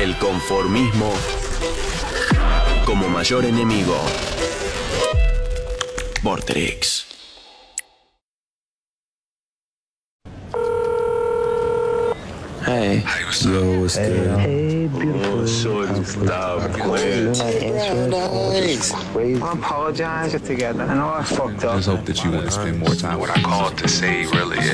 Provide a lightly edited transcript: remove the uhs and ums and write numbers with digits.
El conformismo como mayor enemigo. Vorterix. Hey. Yo, what's good? Hey, beautiful. Oh, shorty, stop playing. I apologize together. I know I fucked up. Just hope that you want to spend more time. What I called to say really